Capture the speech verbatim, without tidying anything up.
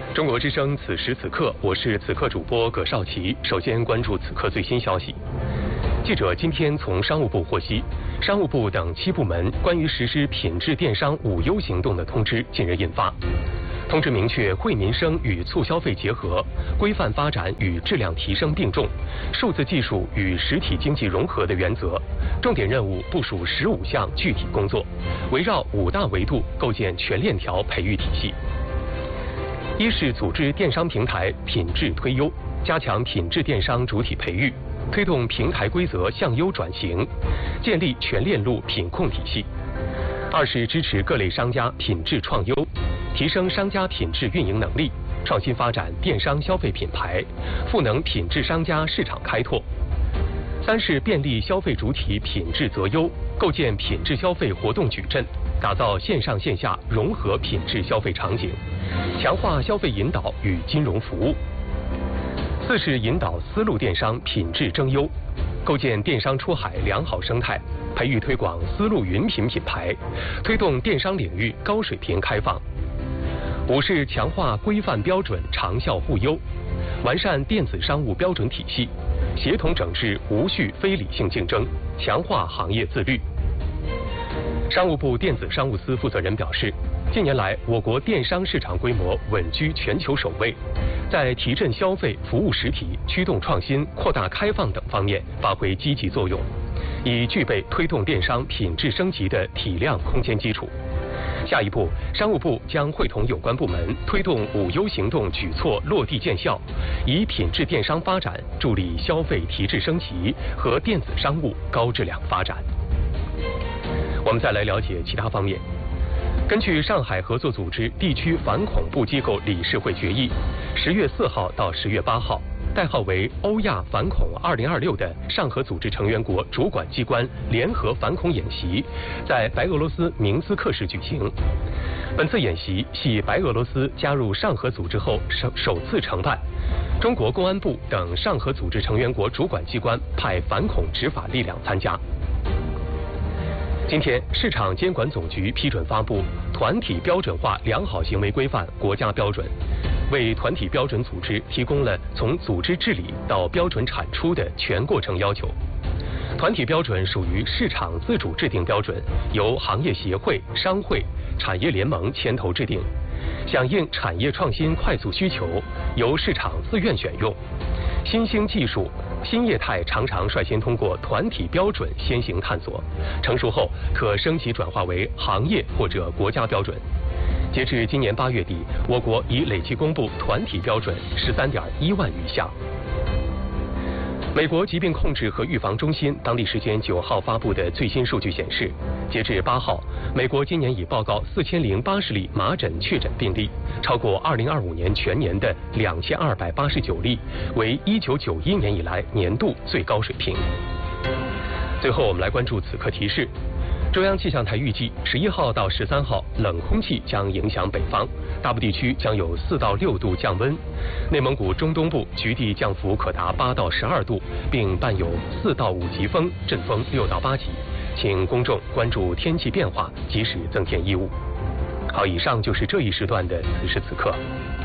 中国之声此时此刻，我是此刻主播葛少奇。首先关注此刻最新消息。记者今天从商务部获悉，商务部等七部门关于实施品质电商五优行动的通知近日印发。通知明确，惠民生与促消费结合，规范发展与质量提升并重，数字技术与实体经济融合的原则，重点任务部署十五项具体工作，围绕五大维度构建全链条培育体系。一是组织电商平台品质推优，加强品质电商主体培育，推动平台规则向优转型，建立全链路品控体系。二是支持各类商家品质创优，提升商家品质运营能力，创新发展电商消费品牌，赋能品质商家市场开拓。三是便利消费主体品质择优，构建品质消费活动矩阵，打造线上线下融合品质消费场景，强化消费引导与金融服务。四是引导丝路电商品质争优，构建电商出海良好生态，培育推广丝路云品品牌，推动电商领域高水平开放。五是强化规范标准长效互优，完善电子商务标准体系，协同整治无序非理性竞争，强化行业自律。商务部电子商务司负责人表示，近年来我国电商市场规模稳居全球首位，在提振消费、服务实体、驱动创新、扩大开放等方面发挥积极作用，已具备推动电商品质升级的体量空间基础。下一步，商务部将会同有关部门推动五优行动举措落地见效，以品质电商发展助力消费提质升级和电子商务高质量发展。我们再来了解其他方面。根据上海合作组织地区反恐怖机构理事会决议，十月四号到十月八号，代号为欧亚反恐二零二六的上合组织成员国主管机关联合反恐演习在白俄罗斯明斯克市举行。本次演习系白俄罗斯加入上合组织后首首次承办，中国公安部等上合组织成员国主管机关派反恐执法力量参加。今天，市场监管总局批准发布团体标准化良好行为规范国家标准，为团体标准组织提供了从组织治理到标准产出的全过程要求。团体标准属于市场自主制定标准，由行业协会、商会、产业联盟牵头制定，响应产业创新快速需求，由市场自愿选用。新兴技术、新业态常常率先通过团体标准先行探索，成熟后可升级转化为行业或者国家标准。截至今年八月底，我国已累计公布团体标准十三点一万余项。美国疾病控制和预防中心当地时间九号发布的最新数据显示，截至八号，美国今年已报告四千零八十例麻疹确诊病例，超过二零二五年全年的两千二百八十九例，为一九九一年以来年度最高水平。最后，我们来关注此刻提示。中央气象台预计，十一号到十三号，冷空气将影响北方，大部地区将有四到六度降温。内蒙古中东部局地降幅可达八到十二度，并伴有四到五级风，阵风六到八级。请公众关注天气变化，及时增添衣物。好，以上就是这一时段的此时此刻。